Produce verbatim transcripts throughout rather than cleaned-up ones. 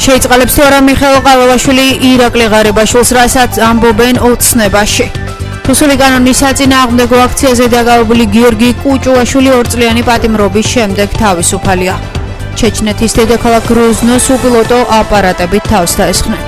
შეიწყალებს თუ არა მიხეილ ყაველაშვილი ირაკლი ღარიბაშვილს, რასაც ამბობენ ოცნებაში. რუსული კანონის საწინააღმდეგო აქციაზე დაგავებული გიორგი კუჭუაშვილი ორწლიანი პატიმრობის შემდეგ თავისუფალია. ჩეჩნეთის დედაქალაქ გროზნოს უპილოტო აპარატებით თავს დაესხნენ.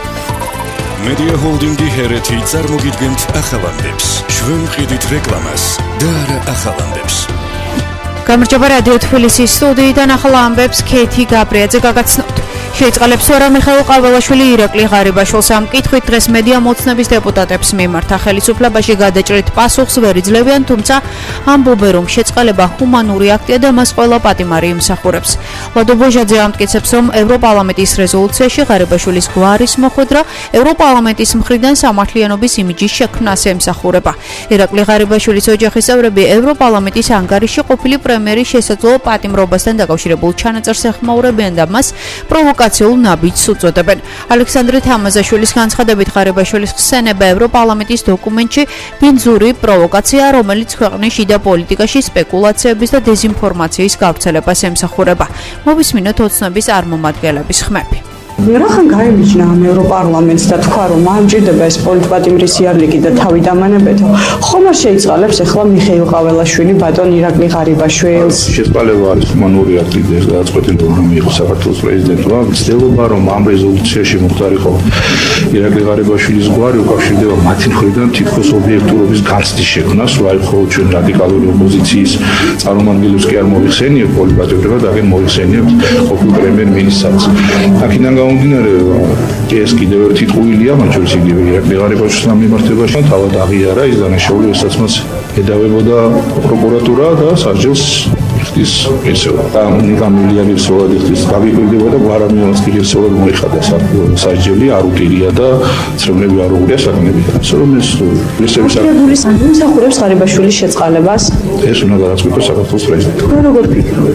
Media Holding-ი ჰერეთი წარმოგიდგენთ ახალანდებს. ჩვენ ვყიდით რეკლამას და არა ახალანდებს. გამარჯობა რადიო თბილისის სტუდიიდან ახალ ამბებს ქეთი გაბრიაძე გაგაცნობთ. შეიწყალებს თუ არა მიხეილ ყაველაშვილი ირაკლი ღარიბაშვილს ამ კითხვით დღეს მედია მოცნების დეპუტატებს მიმართა ხელისუფლებაში გადაჭრით პასუხს ვერ იძლევიან, თუმცა ამბობენ რომ შეწყალება ჰუმანური აქტია და მას ყველა პატიმარი იმსახურებს. ლადო ბოჟაძე ამტკიცებს რომ ევროპარლამენტის რეზოლუციაში ღარიბაშვილის გვარის მოხვედრა ევროპარლამენტის მხრიდან სამართლიანობის იმიჯის შექმნას ემსახურება. ირაკლი ღარიბაშვილის ოჯახის წევრები ევროპარლამენტის ანგარიში ყოფილი პრემიერის შესაძლო პატიმრობასთან დაკავშირებულ ჩანაწერს ეხმაურებიან და მას პროვოკაციულ ნაბიჯს უწოდებენ. ალექსანდრე თამაზაშვილის განცხადებით ღარიბაშვილის ხსენება ევროპარლამენტის დოკუმენტში ბინძური პროვოკაცია, რომელიც ქვეყნის შიდა პოლიტიკაში სპეკულაციების და დეზინფორმაციის გავრცელებას ემსახურება. მოვისმინოთ ოცნების წარმომადგენლების ხმები. ვერახან გაემიჯნა ამ ევროპარლამენტს და თქვა რომ მან ჭირდება ეს პოლიტპატიმრის იარლიკი და თავი დამანებეთო. ხომ არ შეიწყალებს ახლა მიხეილ ყაველაშვილი ბატონ ირაკლი ღარიბაშვილს? შეწყალება არის ჰუმანური აქტი და გადაწყვეტილი რომ მიიღო საქართველოს პრეზიდენტმა. ცდილობა რომ ამ რეზოლუციაში მოხდარიყო ირაკლი ღარიბაშვილის გვარი უკავშირდება მათი მხრიდან თითქოს ობიექტურობის განცდის შექმნას, რა იყო ჩვენ რადიკალური ოპოზიციის წარმომადგენლებს კი არ მოიხსენიებ პოლიტპატიმრება და აგენ მოიხსენიებ ყოფილ პრემიერ-მინისტრს. აქედან გამომდინარე ეს კიდევ ერთი ტყუილია, მათ შორის იგივე ირაკლი ღარიბაშვილის მიმართებაში თავად აღიარა ის დანაშაული, რასაც მას ედავებოდა პროკურატურა და სასჯელს იხდის ისევ და ნიკამილიანის სულად იხდის გავიკვირდება და გვარამიონს კიდევ სულად მოიხადა სასჯელი არ უტირია და ცრემლები არ უღრია საკანები. ასე რომ ეს პრესების იმსახურებს ღარიბაშვილის შეწყალებას. ეს უნდა გადაწყვიტოს საქართველოს პრეზიდენტი. როგორ ფიქრობთ?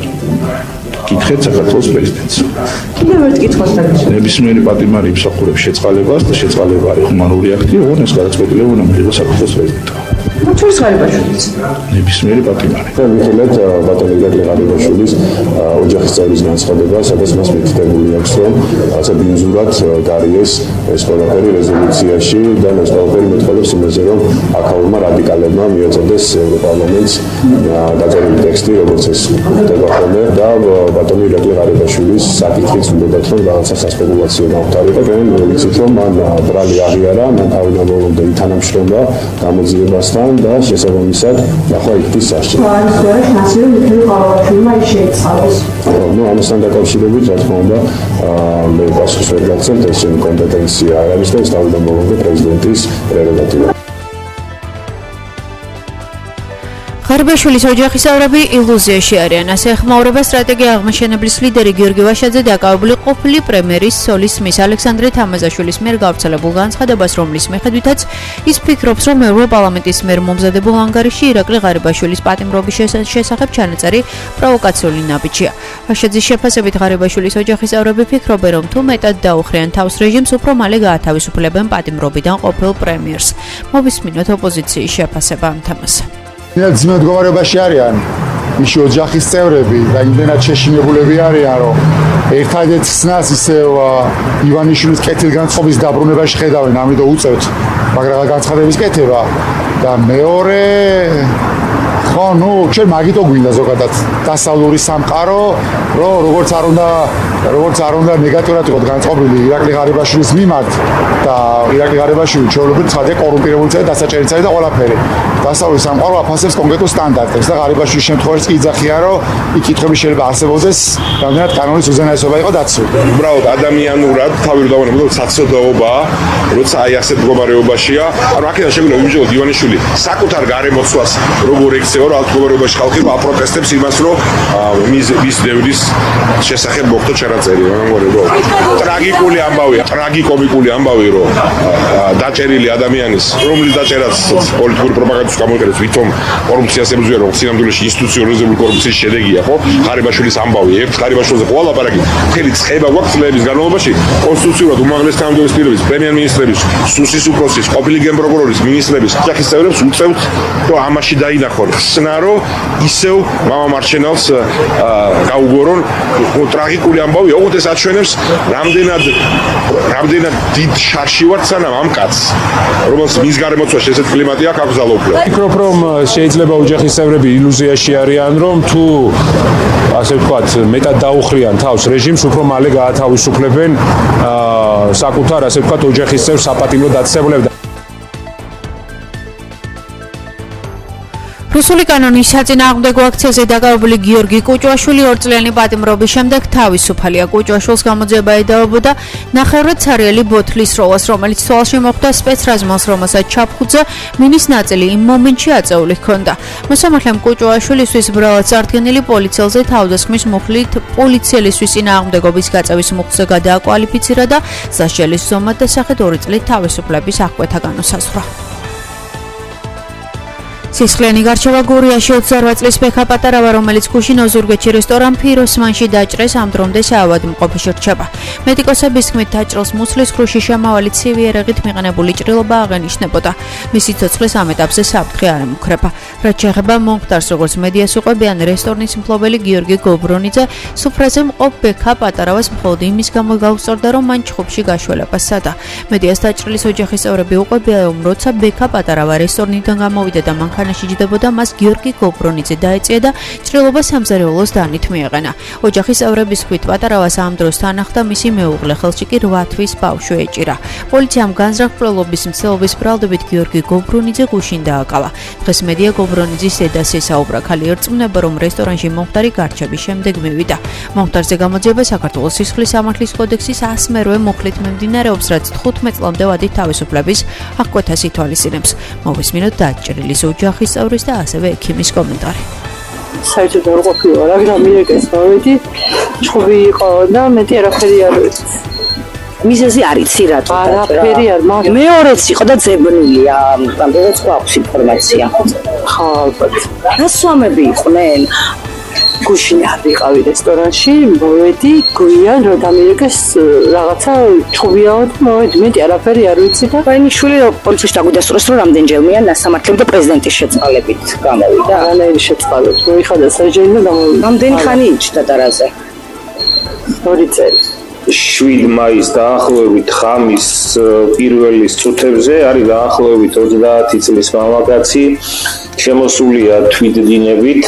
კითხეთ საქართველოს პრეზიდენტს. კიდევ ერთ კითხვას დაგიწყო. ნებისმიერი პატიმარი იმსახურებს შეწყალებას და შეწყალება არის ჰუმანური აქტი, ოღონდ ეს გადაწყვეტილება უნდა მიიღოს საქართველოს პრეზიდენტმა. ჩვენს ღარიბაშვილის ნებისმიერი პატიმარი. ვიხილეთ ბატონ ირაკლი ღარიბაშვილის ოჯახის წევრის განცხადება, სადაც მას მითითებული აქვს, რომ ასე ბინძურად გარიეს ეს ყველაფერი რეზოლუციაში და ეს ყველაფერი მეტყველებს იმაზე, რომ აქაურმა რადიკალებმა მიაწოდეს ევროპარლამენტს დაწერილი ტექსტი, როგორც ეს ხდება ხოლმე და ბატონ ირაკლი ღარიბაშვილის საკითხიც უნდათ, რომ რაღაცა სასპეკულაციო გამختارიყო. ჩვენ ვიცით, რომ მან ბრალი აღიარა, მან თავი გამოვიდა ითანამშრომლა გამოძიებასთან და შესაბამისად ახლა იქთვის სასჯელი. არის ვერა შანსი რომ მიხეილ ყაველაშვილმა ის შეეწყალოს. ნუ ამასთან დაკავშირებით რა თქმა უნდა მე პასუხს ვერ გაგცემთ, ეს ჩემი კომპეტენცია არ არის და ეს თავი გამოვიდა პრეზიდენტის პრეროგატივა. ღარიბაშვილის ოჯახის წევრები ილუზიაში არიან, ასე ეხმაურება სტრატეგია აღმაშენებლის ლიდერი გიორგი ვაშაძე დაკავებული ყოფილი პრემიერის სოლისმის ალექსანდრე თამაზაშვილის მიერ გავრცელებულ განცხადებას, რომლის მიხედვითაც ის ფიქრობს, რომ ევროპარლამენტის მიერ მომზადებულ ანგარიში ირაკლი ღარიბაშვილის პატიმრობის შესახებ ჩანაწერი პროვოკაციული ნაბიჯია. ვაშაძის შეფასებით ღარიბაშვილის ოჯახის წევრები ფიქრობენ, რომ თუ მეტად დაუხრიან თავს რეჟიმს, უფრო მალე გაათავისუფლებენ პატიმრობიდან ყოფილ პრემიერს. მოვისმინოთ ოპოზიციის შეფასება ამ თემაზე. ძმე მდგომარეობაში არიან მისი ოჯახის წევრები და იმდენად შეშინებულები არიან, რომ ერთადერთ ხსნას ისევ ივანიშვილის კეთილგანწყობის დაბრუნებაში ხედავენ, ამიტომ უწევთ მაგრამ განცხადების კეთება და მეორე ხო, ნუ ჩვენ მაგიტო გვინდა ზოგადად დასავლური სამყარო, რომ როგორც არ უნდა როგორც არ უნდა ნეგატიურად იყოს განწყობილი ირაკლი ღარიბაშვილის მიმართ და ირაკლი ღარიბაშვილი ჩვეულებრივ ცხადია კორუმპირებულია და დასაჭერიც არის და ყველაფერი. დასავლური სამყარო აფასებს კონკრეტულ სტანდარტებს და ღარიბაშვილის შემთხვევაში კი იძახია, რომ იქ კითხვები შეიძლება არსებობდეს, რამდენად კანონის უზენაესობა იყო დაცული. უბრალოდ ადამიანურად თავი რომ დავანებო, რომ საცოდაობა, როცა აი ასეთ მდგომარეობაშია, ანუ აქედან შეგვიძლია ვიმჯეროთ ივანიშვილი საკუთარ გარემოცვას როგორ ექცევა, რომ მდგომარეობაში ხალხი აპროტესტებს იმას, რომ მის დევრის შესახებ მოხდა ჩანაწერი, რა ტრაგიკული ამბავია, ტრაგიკომიკული ამბავი, რომ დაჭერილი ადამიანის, რომლის დაჭერაც პოლიტიკური პროპაგანდის გამოიყენებს, ვითომ კორუფციას ებრძვია, რომ სინამდვილეში ინსტიტუციონალიზებული კორუფციის შედეგია, ხო? ღარიბაშვილის ამბავი, ერთ ღარიბაშვილზე ყოლა ლაპარაკი, მთელი ცხება გვაქვს წლების განმავლობაში, კონსტიტუციურად უმაღლეს თანამდებობის პირების, პრემიერ-მინისტრების, სუსის უფროსის, ყოფილი გენპროკურორის, მინისტრების, ოჯახის წევრებს უწევთ, რომ ამაში დაინახონ. ხსნა რომ ისევ მამა მარჩენალს გაუგორონ ტრაგიკული ამბავია ოღონდ ეს აჩვენებს რამდენად რამდენად დიდ შარში ვარ სანამ ამ კაცს რომელს მის გარემოცვაში ესეთ კლიმატი აქვს აკრძალობდა ვფიქრობ რომ შეიძლება ოჯახის წევრები ილუზიაში არიან რომ თუ ასე ვთქვათ მეტად დაუხრიან თავს რეჟიმს უფრო მალე გაათავისუფლებენ საკუთარ ასე ვთქვათ ოჯახის წევრს საპატიმრო დაწესებულებდა რუსული კანონის საწინააღმდეგო აქციაზე დაკავებული გიორგი კუჭუაშვილი ორწლიანი პატიმრობის შემდეგ თავისუფალია. კუჭუაშვილს გამოძიება ედავებოდა ნახევრად ცარიელი ბოთლის როლას, რომელიც თვალში მოხვდა სპეცრაზმელს, რომელსაც ჩაფხუძა მინის ნაწილი იმ მომენტში აწეული ჰქონდა. მოსამართლემ კუჭუაშვილისთვის ბრალად წარდგენილი პოლიციელზე თავდასხმის მუხლით პოლიციელისთვის წინააღმდეგობის გაწევის მუხლზე გადააკვალიფიცირა და სასჯელის ზომად დასახეთ ორი წლით თავისუფლების აღკვეთა განუსაზღვრა. სისხლიანი გარჩევა გურიაში ოცდაორ წლის ბექა პატარავა, რომელიც გუშინ ოზურგეთში რესტორან ფიროსმანში დაჭრეს, ამ დრომდე საავადმყოფოში რჩება. მედიკოსების თქმით, დაჭრილს მუცლის ქრუში შემავალი ცივი ერეღით მიყენებული ჭრილობა აღენიშნებოდა. მისი ცოცხლის ამ ეტაპზე საფრთხე არ ემუქრება. რაც შეეხება მომხდარს, როგორც მედიას უყვებიან, რესტორნის მფლობელი გიორგი გობრონიძე სუფრაზე მყოფ ბექა პატარავას მხოლოდ იმის გამო გაუსწორდა, რომ მან ჩხუბში გაშველება სცადა. მედიას დაჭრილის ოჯახის წევრები უყვებიან, რომ როცა ბექა პატარავა რესტორნიდან გამოვიდა და მან შეჯდებოდა მას გიორგი გობრონიძე დაეწია და ჭრილობა სამზარეულოს დანით მიეყენა. ოჯახის წევრების თქმით, პატარავას ამ დროს თან ახლდა მისი მეუღლე, ხელში კი რვა თვის ბავშვი ეჭირა. პოლიციამ განზრახვრელობის მცდელობის ბრალდებით გიორგი გობრონიძე გუშინ დააკავა. დღეს მედია გობრონიძის დედას ესაუბრა. ქალი ერწმუნება, რომ რესტორანში მომხდარი გარჩევის შემდეგ მივიდა. მომხდარზე გამოძიება საქართველოს სისხლის სამართლის კოდექსის ას მერვე მუხლით მიმდინარეობს, რაც თხუთმეტ წლამდე ვადით თავისუფლების აღკვეთას ითვალისწინებს. მოვისმინოთ დაჭრილის ოჯახის წევრის და ასევე ექიმის კომენტარი. საერთოდ არ ყოფილა რა, გამირეკეს მოვედი, ჩხუბი იყო და მეტი არაფერი არ ვიცი. მიზეზი არ იცი რატო არაფერი არ მაგ მეორეც იყო და ძებნილია, რამდენიც გვაქვს ინფორმაცია. ხო, ალბათ. რა სვამები იყვნენ? გუშინ არ ვიყავი რესტორანში, მოვედი, გვიან რომ დამირეკეს რაღაცა ჩხუბიაო და მოვედი, მეტი არაფერი არ ვიცი და ბაინიშვილი პოლიციაში დაგვიდასწრეს, რომ რამდენჯერმეა ნასამართლემ და პრეზიდენტის შეწყალებით გამოვიდა. რანაირი შეწყალებით? მოიხადა საჯელი და გამოვიდა. რამდენი ხანი იჯდა დარაზე? ორი წელი. შვიდ მაისს დაახლოებით ღამის პირველი წუთებზე არის დაახლოებით ოცდაათი წლის მამაკაცი, შემოსულია თვითდინებით.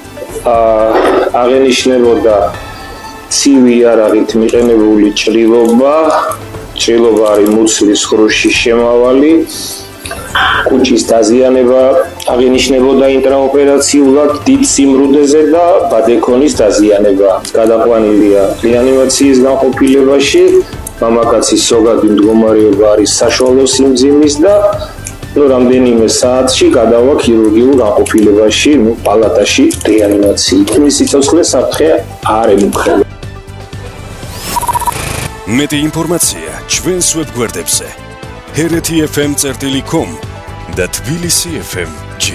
აღენიშნებოდა ცივი არაღით მიყენებული ჭრილობა, ჭრილობა არის მუცლის ხრუში შემავალი, კუჭის დაზიანება აღენიშნებოდა ინტრაოპერაციულად დიდ სიმრუდეზე და ბადეკონის დაზიანება. გადაყვანილია რეანიმაციის განყოფილებაში, მამაკაცის ზოგადი მდგომარეობა არის საშუალო სიმძიმის და ну რამდენიმე საათში გადავა ქირურგიულ განყოფილებაში, ну პალატაში რეანიმაციით. მისი სიცოცხლე საფრთხე არ ემუქრება. მეტი ინფორმაცია ჩვენს ვებგვერდებზე ჰერეთი ეფ ემ წერტილი კომ და თბილისი ეფ ემ ჯი.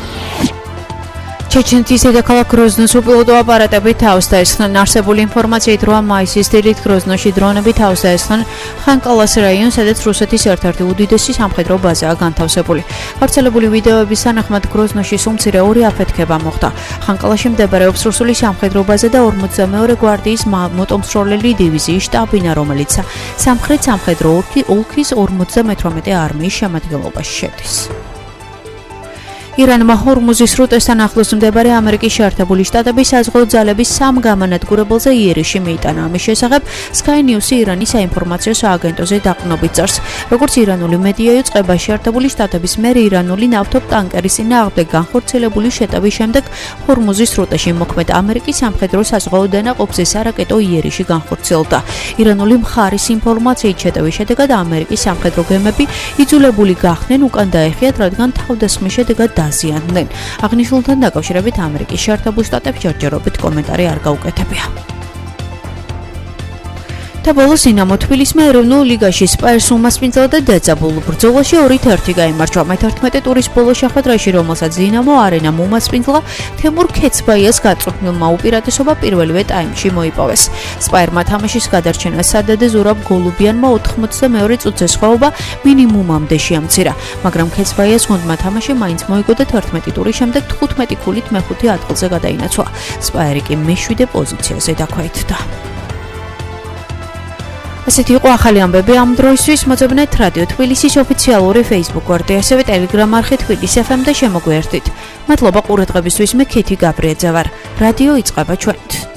ჩეჩნეთის დედაქალაქ გროზნოს უპილოტო აპარატები თავს დაესხნენ. არსებული ინფორმაციით რვა მაისის დილით გროზნოში დრონები თავს დაესხნენ ხანკალას რაიონს, სადაც რუსეთის ერთ-ერთი უდიდესი სამხედრო ბაზაა განთავსებული. გავრცელებული ვიდეოების თანახმად გროზნოში სულ მცირე ორი აფეთქება მოხდა. ხანკალაში მდებარეობს რუსული სამხედრო ბაზა და ორმოცდამეორე გვარდიის მოტომსროლელი დივიზიის შტაბ-ბინა, რომელიც სამხრეთ სამხედრო ოლქის ორმოცდამეთვრამეტე არმიის შემადგენლობაში შედის. ირანმა ჰორმუზის სრუტესთან ახლოს მდებარე ამერიკის შეერთებული შტატების საზღვაო ძალების სამ გამანადგურებელზე იერიში მიიტანა. ამის შესახებ Sky News-ი ირანის საინფორმაციო სააგენტოზე დაყრდნობით წერს. როგორც ირანული მედია იწყება, შეერთებული შტატების მერე ირანული ნავთობ-ტანკერის წინააღმდეგ განხორციელებული შეტევის შემდეგ ჰორმუზის სრუტეში მოქმედ ამერიკის სამხედრო საზღვაო დანაყოფზე სარაკეტო იერიში განხორციელდა. ირანული მხარის ინფორმაციით შეტევის შედეგად ამერიკის სამხედრო გემები იძულებული გახდნენ უკან დაეხიათ, რადგან თავდასხმის შედეგად დაზიანდნენ. აღნიშნულთან დაკავშირებით ამერიკის შეერთებულ შტატებს ჯერჯერობით კომენტარი არ გაუკეთებია. და ბოლოს დინამო თბილისმა ეროვნულ ლიგაში სპაერს უმასპინძლა და დაძაბულ ბრძოლაში ორით ერთი გაიმარჯვა. მეთერთმეტე ტურის ბოლო შეხვედრაში, რომელსაც დინამო არენამ უმასპინძლა, თემურ ქეცბაიას გაწვრთნილმა უპირატესობა პირველივე ტაიმში მოიპოვეს. სპაერმა თამაშის გადარჩენას სადადე ზურაბ გოლუბიანმა ოთხმოცდამეორე წუთზე სხვაობა მინიმუმამდე შეამცირა, მაგრამ ქეცბაიას გუნდმა თამაში მაინც მოიგო და თერთმეტი ტურის შემდეგ თხუთმეტი ქულით მეხუთე ადგილზე გადაინაცვლა. სპაერი კი მეშვიდე პოზიციაზე დაქვეითდა. ასეთი იყო ახალი ამბები ამ დროისთვის. მოძებნეთ რადიო თბილისის ოფიციალური Facebook გვერდი, ასევე Telegram არხი თბილისი ეფ ემ და შემოგვიერთდით. მადლობა ყურადღებისთვის, მე ქეთი გაბრიაძე ვარ. რადიო იწყება ჩვენით.